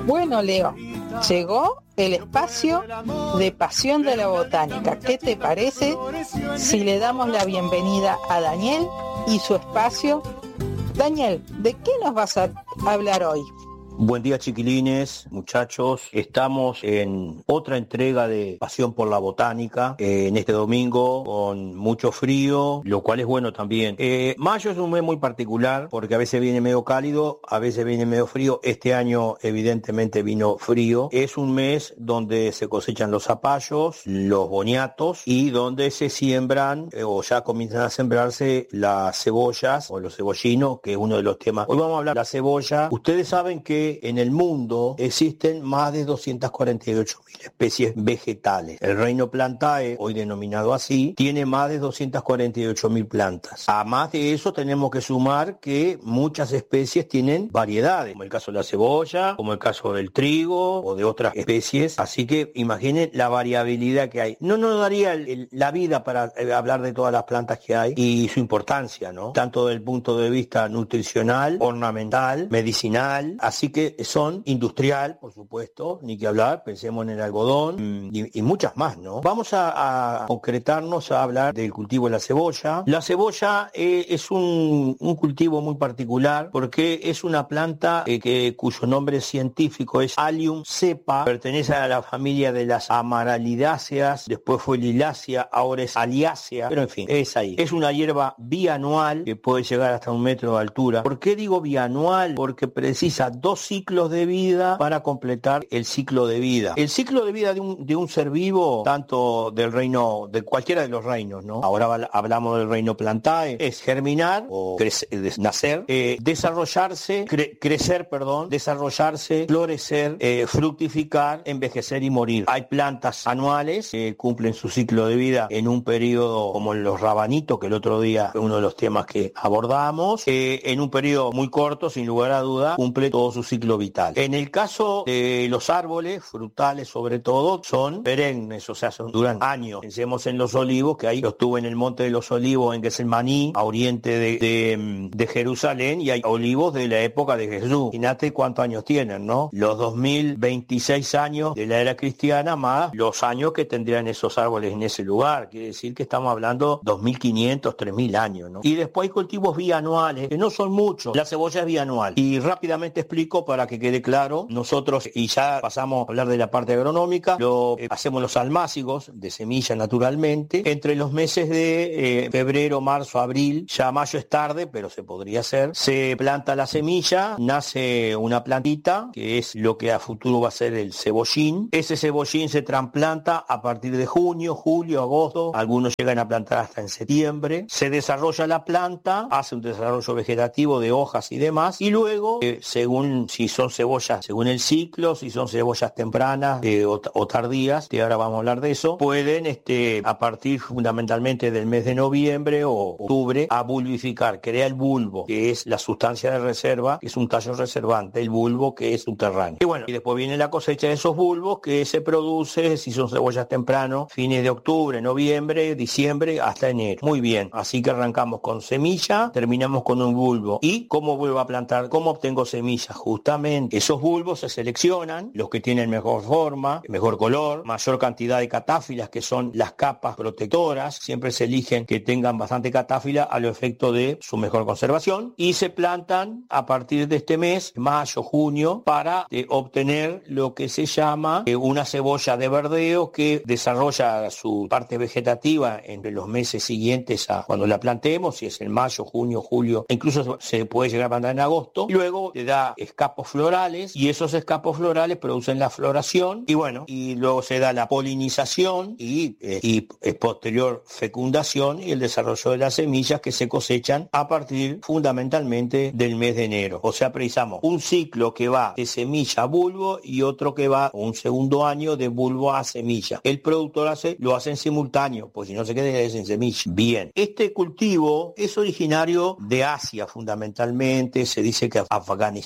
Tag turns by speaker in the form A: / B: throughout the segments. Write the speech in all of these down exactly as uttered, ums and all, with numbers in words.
A: Bueno, Leo, llegó el espacio de Pasión de la Botánica. ¿Qué te parece si le damos la bienvenida a Daniel y su espacio? Daniel, ¿de qué nos vas a hablar hoy?
B: Buen día, chiquilines, muchachos. Estamos en otra entrega de Pasión por la Botánica, eh, en este domingo con mucho frío, lo cual es bueno también. Eh, mayo es un mes muy particular porque a veces viene medio cálido, a veces viene medio frío. Este año evidentemente vino frío. Es un mes donde se cosechan los zapallos, los boniatos y donde se siembran eh, o ya comienzan a sembrarse las cebollas o los cebollinos, que es uno de los temas. Hoy vamos a hablar de la cebolla. Ustedes saben que en el mundo existen más de doscientas cuarenta y ocho mil especies vegetales. El reino Plantae, hoy denominado así, tiene más de doscientas cuarenta y ocho mil plantas. A más de eso tenemos que sumar que muchas especies tienen variedades, como el caso de la cebolla, como el caso del trigo o de otras especies. Así que imaginen la variabilidad que hay. No nos daría el, el, la vida para eh, hablar de todas las plantas que hay y su importancia, ¿no? Tanto desde el punto de vista nutricional, ornamental, medicinal, así que que son industrial, por supuesto, ni que hablar, pensemos en el algodón y, y muchas más, ¿no? Vamos a, a concretarnos a hablar del cultivo de la cebolla. La cebolla eh, es un, un cultivo muy particular porque es una planta eh, que, cuyo nombre científico es Allium cepa, pertenece a la familia de las amaralidáceas, después fue lilácea, ahora es aliácea, pero en fin, es ahí. Es una hierba bianual que puede llegar hasta un metro de altura. ¿Por qué digo bianual? Porque precisa dos ciclos de vida para completar el ciclo de vida. El ciclo de vida de un, de un ser vivo, tanto del reino, de cualquiera de los reinos, ¿no? Ahora hablamos del reino Plantae, es germinar o crecer, nacer, eh, desarrollarse, cre crecer, perdón, desarrollarse, florecer, eh, fructificar, envejecer y morir. Hay plantas anuales que cumplen su ciclo de vida en un periodo como los rabanitos, que el otro día fue uno de los temas que abordamos, eh, en un periodo muy corto, sin lugar a duda, cumple todo su ciclo vital. En el caso de los árboles, frutales sobre todo, son perennes, o sea, son, duran años. Pensemos en los olivos, que ahí los tuve en el Monte de los Olivos, en Getsemaní, a oriente de, de, de Jerusalén, y hay olivos de la época de Jesús. Imagínate cuántos años tienen, ¿no? Los dos mil veintiséis años de la era cristiana más los años que tendrían esos árboles en ese lugar. Quiere decir que estamos hablando dos mil quinientos, tres mil años, ¿no? Y después hay cultivos bianuales, que no son muchos. La cebolla es bianual. Y rápidamente explico para que quede claro. Nosotros, y ya pasamos a hablar de la parte agronómica, lo eh, hacemos los almácigos de semilla naturalmente. Entre los meses de eh, febrero, marzo, abril, ya mayo es tarde, pero se podría hacer. Se planta la semilla, nace una plantita, que es lo que a futuro va a ser el cebollín. Ese cebollín se trasplanta a partir de junio, julio, agosto. Algunos llegan a plantar hasta en septiembre. Se desarrolla la planta, hace un desarrollo vegetativo de hojas y demás, y luego, eh, según si son cebollas, según el ciclo, si son cebollas tempranas eh, o, o tardías, que ahora vamos a hablar de eso, pueden este, a partir fundamentalmente del mes de noviembre o octubre, a bulbificar, crea el bulbo, que es la sustancia de reserva, que es un tallo reservante, el bulbo que es subterráneo. Y bueno, y después viene la cosecha de esos bulbos que se produce, si son cebollas temprano, fines de octubre, noviembre, diciembre, hasta enero. Muy bien, así que arrancamos con semilla, terminamos con un bulbo. ¿Y cómo vuelvo a plantar? ¿Cómo obtengo semillas? Justamente esos bulbos se seleccionan, los que tienen mejor forma, mejor color, mayor cantidad de catáfilas, que son las capas protectoras. Siempre se eligen que tengan bastante catáfila a lo efecto de su mejor conservación, y se plantan a partir de este mes, mayo, junio, para eh, obtener lo que se llama eh, una cebolla de verdeo, que desarrolla su parte vegetativa entre los meses siguientes a cuando la plantemos, si es en mayo, junio, julio, incluso se puede llegar a plantar en agosto. Luego te da escapos florales, y esos escapos florales producen la floración, y bueno, y luego se da la polinización y, eh, y eh, posterior fecundación y el desarrollo de las semillas, que se cosechan a partir fundamentalmente del mes de enero. O sea, precisamos un ciclo que va de semilla a bulbo y otro que va un segundo año de bulbo a semilla. El productor hace, lo hace en simultáneo, pues si no se queda en semilla. Bien, este cultivo es originario de Asia fundamentalmente, se dice que Afganistán y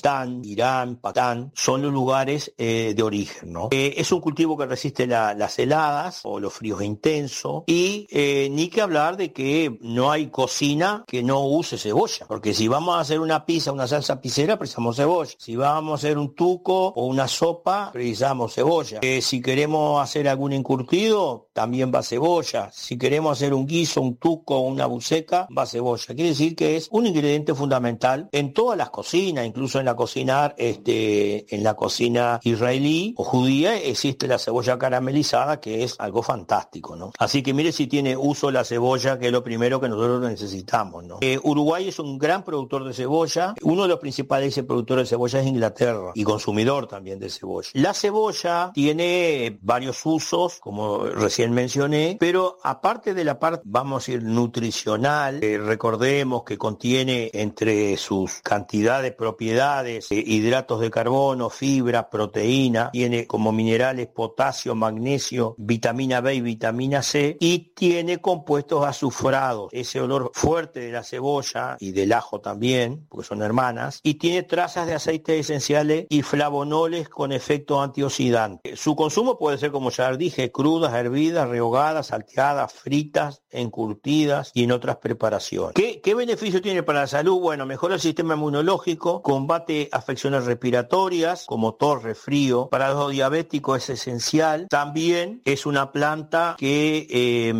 B: Irán, Pakistán, son los lugares eh, de origen, ¿no? Eh, es un cultivo que resiste la, las heladas o los fríos intensos y eh, ni que hablar de que no hay cocina que no use cebolla, porque si vamos a hacer una pizza, una salsa pizzera, precisamos cebolla. Si vamos a hacer un tuco o una sopa, precisamos cebolla. Eh, si queremos hacer algún encurtido, también va cebolla. Si queremos hacer un guiso, un tuco o una buceca, va cebolla. Quiere decir que es un ingrediente fundamental en todas las cocinas, incluso en la cocina, este, en la cocina israelí o judía existe la cebolla caramelizada, que es algo fantástico, ¿no? Así que mire si tiene uso la cebolla, que es lo primero que nosotros necesitamos, ¿no? Eh, Uruguay es un gran productor de cebolla. Uno de los principales productores de cebolla es Inglaterra y consumidor también de cebolla. La cebolla tiene varios usos, como recién mencioné, pero aparte de la parte, vamos a decir, nutricional, eh, recordemos que contiene entre sus cantidades, propiedades, eh, hidratos de carbono, fibra, proteína, tiene como minerales potasio, magnesio, vitamina B y vitamina C, y tiene compuestos azufrados, ese olor fuerte de la cebolla y del ajo también, porque son hermanas, y tiene trazas de aceites esenciales y flavonoles con efecto antioxidante. Su consumo puede ser, como ya dije, crudas, hervidas, rehogadas, salteadas, fritas, encurtidas y en otras preparaciones. ¿Qué, qué beneficio tiene para la salud? Bueno, mejora el sistema inmunológico, combate afecciones respiratorias como tos, resfrío. Para los diabéticos es esencial. También es una planta que eh,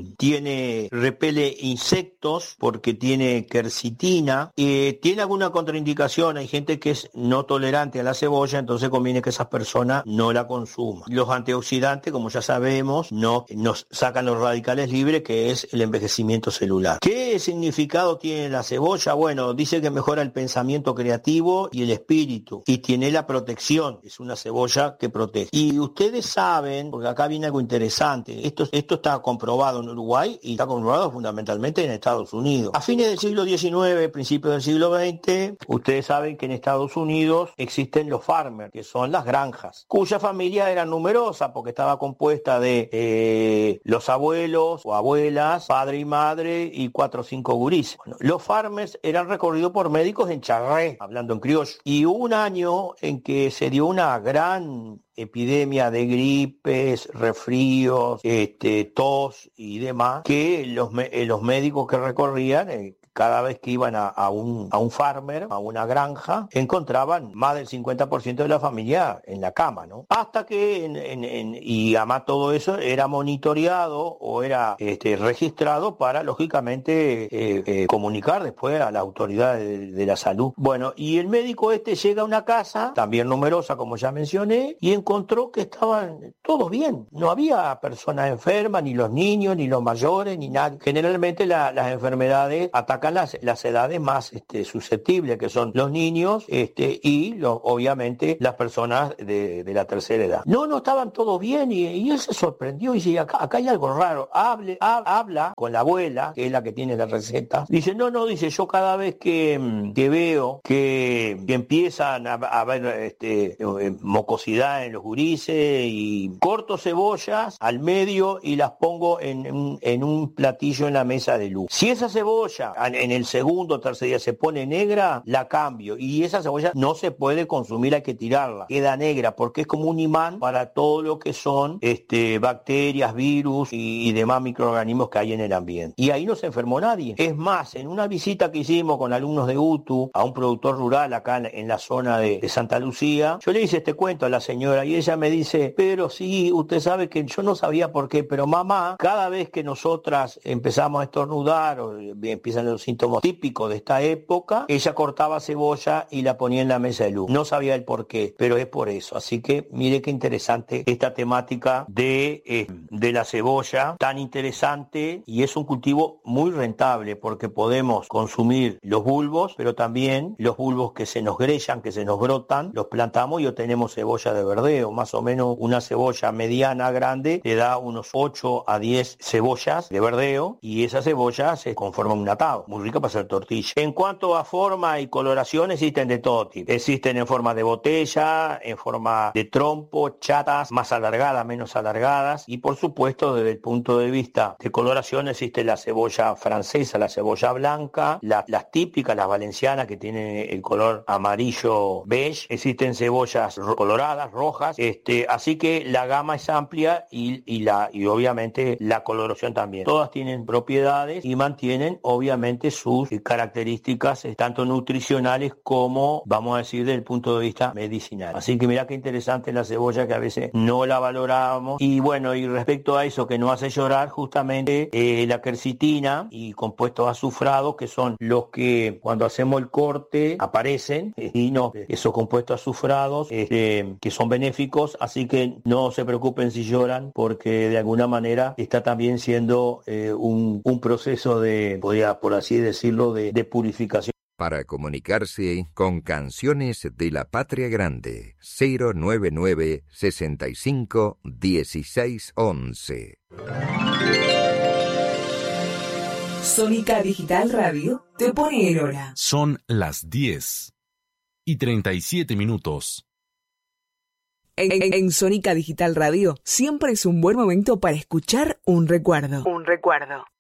B: tiene, repele insectos porque tiene quercitina. Eh, tiene alguna contraindicación, hay gente que es no tolerante a la cebolla, entonces conviene que esas personas no la consuman. Los antioxidantes, como ya sabemos, no nos sacan los radicales libres, que es el envejecimiento celular. ¿Qué significado tiene la cebolla? Bueno, dice que mejora el pensamiento creativo y el espíritu, y tiene la protección, es una cebolla que protege. Y ustedes saben, porque acá viene algo interesante, esto, esto está comprobado en Uruguay y está comprobado fundamentalmente en Estados Unidos. A fines del siglo diecinueve, principios del siglo veinte, ustedes saben que en Estados Unidos existen los farmers, que son las granjas, cuya familia era numerosa porque estaba compuesta de eh, los abuelos o abuelas, padre y madre y cuatro o cinco gurises. Bueno, los farmers eran recorridos por médicos en charré, hablando en criollo, y hubo un año en que se dio una gran epidemia de gripes, resfríos, este, tos y demás, que los, los médicos que recorrían, eh, cada vez que iban a, a, un, a un farmer, a una granja, encontraban más del cincuenta por ciento de la familia en la cama, ¿no? Hasta que, en, en, en, y además todo eso era monitoreado o era este, registrado para, lógicamente, eh, eh, comunicar después a la autoridad de, de la salud. Bueno, y el médico este llega a una casa, también numerosa, como ya mencioné, y encontró que estaban todos bien. No había personas enfermas, ni los niños, ni los mayores, ni nadie. Generalmente la, las enfermedades atacan Las, las edades más este, susceptibles, que son los niños este, y lo, obviamente las personas de, de la tercera edad. No, no estaban todos bien y, y él se sorprendió y dice, acá, acá hay algo raro. Hable, ha, habla con la abuela, que es la que tiene la receta. Dice, no, no, dice, yo cada vez que, que veo que, que empiezan a, a haber este, mocosidad en los gurises, y corto cebollas al medio y las pongo en, en, en un platillo en la mesa de luz. Si esa cebolla en el segundo o tercer día se pone negra, la cambio, y esa cebolla no se puede consumir, hay que tirarla, queda negra porque es como un imán para todo lo que son este, bacterias, virus y, y demás microorganismos que hay en el ambiente. Y ahí no se enfermó nadie. Es más, en una visita que hicimos con alumnos de U T U a un productor rural acá en, en la zona de, de Santa Lucía, yo le hice este cuento a la señora y ella me dice, pero sí, usted sabe que yo no sabía por qué, pero mamá, cada vez que nosotras empezamos a estornudar o empiezan los síntomas típicos de esta época, ella cortaba cebolla y la ponía en la mesa de luz. No sabía el por qué, pero es por eso. Así que mire qué interesante esta temática de, eh, de la cebolla, tan interesante, y es un cultivo muy rentable porque podemos consumir los bulbos, pero también los bulbos que se nos grellan, que se nos brotan, los plantamos y obtenemos cebolla de verdeo. Más o menos una cebolla mediana, grande, te da unos ocho a diez cebollas de verdeo y esa cebolla se conforma un atado. muy rica para hacer tortilla. En cuanto a forma y coloración, existen de todo tipo. Existen en forma de botella, en forma de trompo, chatas, más alargadas, menos alargadas, y por supuesto desde el punto de vista de coloración existe la cebolla francesa, la cebolla blanca, la, las típicas, las valencianas que tienen el color amarillo beige, existen cebollas ro- coloradas, rojas, este, así que la gama es amplia y, y, la, y obviamente la coloración también. Todas tienen propiedades y mantienen obviamente sus características eh, tanto nutricionales como, vamos a decir, desde el punto de vista medicinal. Así que mira qué interesante la cebolla, que a veces no la valoramos. Y bueno, y respecto a eso que no hace llorar, justamente eh, la quercitina y compuestos azufrados, que son los que cuando hacemos el corte aparecen, eh, y no, esos compuestos azufrados eh, que son benéficos, así que no se preocupen si lloran, porque de alguna manera está también siendo eh, un, un proceso de, podría por así decirlo, de, de purificación.
C: Para comunicarse con Canciones de la Patria Grande, cero nueve nueve, sesenta y cinco, dieciséis once.
D: Sónica Digital Radio te pone en hora.
E: Son las diez y treinta y siete minutos.
D: En, en, en Sónica Digital Radio siempre es un buen momento para escuchar un recuerdo. Un recuerdo.